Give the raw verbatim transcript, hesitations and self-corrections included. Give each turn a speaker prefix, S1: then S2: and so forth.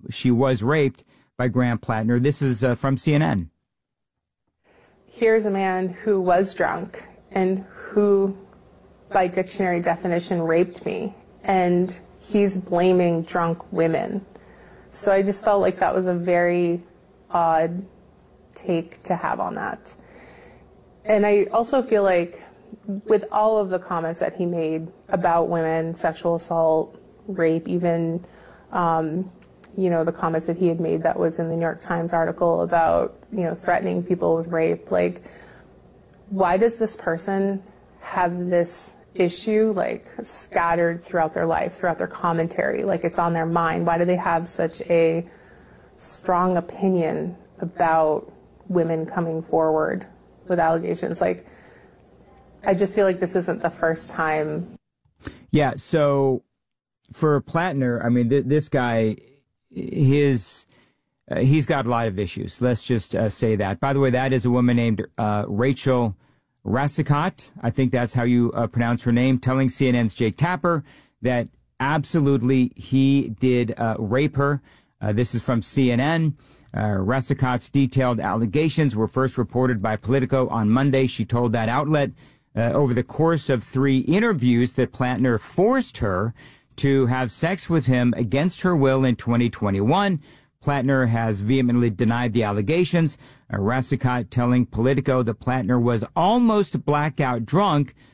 S1: she was raped by Grant Plattner. This is uh, from C N N.
S2: Here's a man who was drunk and who, by dictionary definition, raped me. And he's blaming drunk women. So I just felt like that was a very odd take to have on that. And I also feel like with all of the comments that he made about women, sexual assault, rape, even, um, you know, the comments that he had made that was in the New York Times article about, you know, threatening people with rape, like, why does this person have this issue, like, scattered throughout their life, throughout their commentary, like it's on their mind? Why do they have such a strong opinion about women coming forward with allegations? Like, I just feel like this isn't the first time.
S1: Yeah, so for Plattner, I mean, th- this guy, his uh, he's got a lot of issues. Let's just uh, say that. By the way, that is a woman named uh, Rachel Rassicot, I think that's how you uh, pronounce her name, telling C N N's Jake Tapper that absolutely he did uh, rape her. Uh, this is from C N N. Uh, Rassicot's detailed allegations were first reported by Politico on Monday. She told that outlet uh, over the course of three interviews that Plattner forced her to have sex with him against her will in twenty twenty-one. Plattner has vehemently denied the allegations. Uh, Rassicot telling Politico that Plattner was almost blackout drunk